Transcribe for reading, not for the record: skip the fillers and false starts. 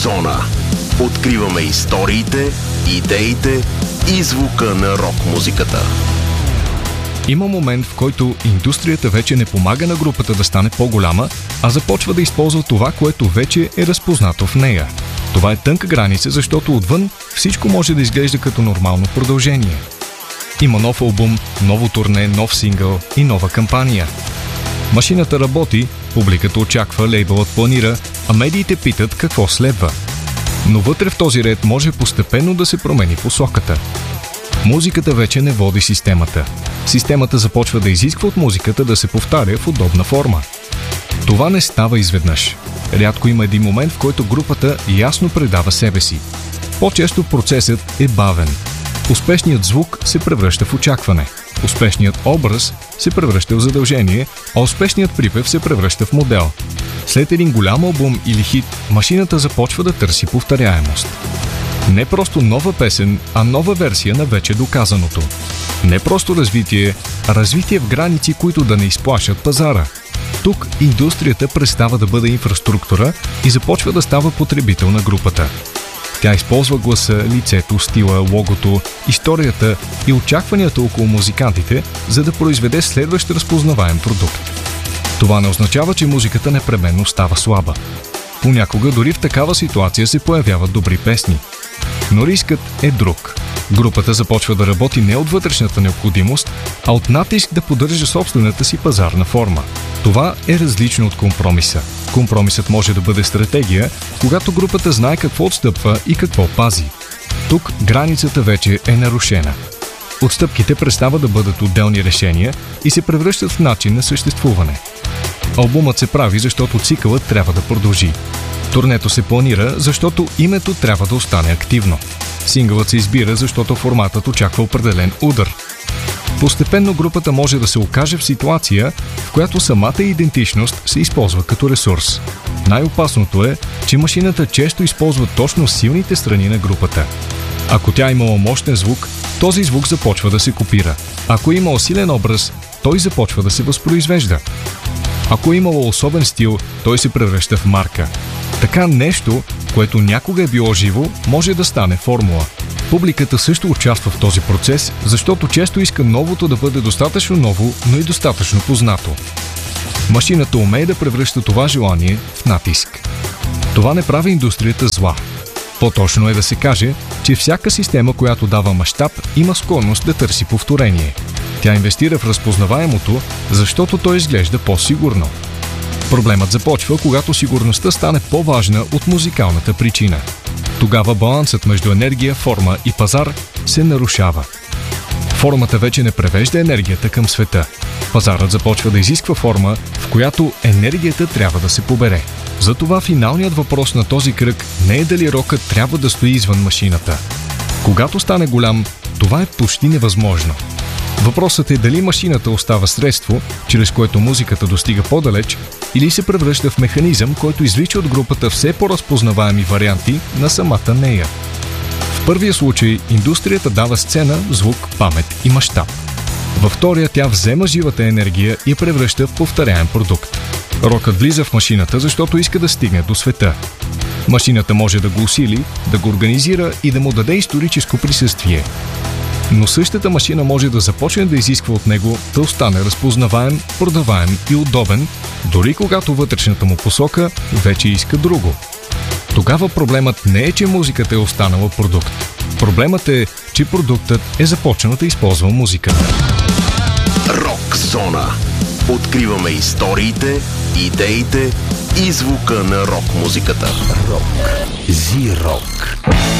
Зона. Откриваме историите, идеите и звука на рок-музиката. Има момент, в който индустрията вече не помага на групата да стане по-голяма, а започва да използва това, което вече е разпознато в нея. Това е тънка граница, защото отвън всичко може да изглежда като нормално продължение. Има нов албум, ново турне, нов сингъл и нова кампания. Машината работи, публиката очаква, лейбълът планира, а медиите питат какво следва. Но вътре в този ред може постепенно да се промени посоката. Музиката вече не води системата. Системата започва да изисква от музиката да се повтаря в удобна форма. Това не става изведнъж. Рядко има един момент, в който групата ясно предава себе си. По-често процесът е бавен. Успешният звук се превръща в очакване. Успешният образ се превръща в задължение, а успешният припев се превръща в модел. След един голям албум или хит, машината започва да търси повторяемост. Не просто нова песен, а нова версия на вече доказаното. Не просто развитие, а развитие в граници, които да не изплашат пазара. Тук индустрията престава да бъде инфраструктура и започва да става потребител на групата. Тя използва гласа, лицето, стила, логото, историята и очакванията около музикантите, за да произведе следващ разпознаваем продукт. Това не означава, че музиката непременно става слаба. Понякога дори в такава ситуация се появяват добри песни. Но рискът е друг. Групата започва да работи не от вътрешната необходимост, а от натиск да поддържа собствената си пазарна форма. Това е различно от компромиса. Компромисът може да бъде стратегия, когато групата знае какво отстъпва и какво пази. Тук границата вече е нарушена. Отстъпките престават да бъдат отделни решения и се превръщат в начин на съществуване. Албумът се прави, защото цикълът трябва да продължи. Турнето се планира, защото името трябва да остане активно. Сингълът се избира, защото форматът очаква определен удар. Постепенно групата може да се окаже в ситуация, в която самата идентичност се използва като ресурс. Най-опасното е, че машината често използва точно силните страни на групата. Ако тя имала мощен звук, този звук започва да се копира. Ако имала силен образ, той започва да се възпроизвежда. Ако имало особен стил, той се превръща в марка. Така нещо, което някога е било живо, може да стане формула. Публиката също участва в този процес, защото често иска новото да бъде достатъчно ново, но и достатъчно познато. Машината умее да превръща това желание в натиск. Това не прави индустрията зла. По-точно е да се каже, че всяка система, която дава мащаб, има склонност да търси повторение. Тя инвестира в разпознаваемото, защото то изглежда по-сигурно. Проблемът започва, когато сигурността стане по-важна от музикалната причина. Тогава балансът между енергия, форма и пазар се нарушава. Формата вече не превежда енергията към света. Пазарът започва да изисква форма, в която енергията трябва да се побере. Затова финалният въпрос на този кръг не е дали рокът трябва да стои извън машината. Когато стане голям, това е почти невъзможно. Въпросът е дали машината остава средство, чрез което музиката достига по-далеч, или се превръща в механизъм, който извлича от групата все по-разпознаваеми варианти на самата нея. В първия случай индустрията дава сцена, звук, памет и мащаб. Във втория тя взема живата енергия и я превръща в повторяем продукт. Рокът влиза в машината, защото иска да стигне до света. Машината може да го усили, да го организира и да му даде историческо присъствие. Но същата машина може да започне да изисква от него да остане разпознаваем, продаваем и удобен, дори когато вътрешната му посока вече иска друго. Тогава проблемът не е, че музиката е останала продукт. Проблемът е, че продуктът е започнал да използва музиката. Рок зона. Откриваме историите, идеите и звука на рок-музиката. Рок. Зи-рок.